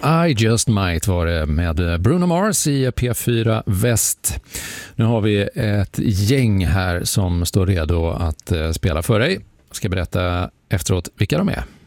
I Just Might var det med Bruno Mars i P4 Väst. Nu har vi ett gäng här som står redo att spela för dig. Jag ska berätta efteråt vilka de är.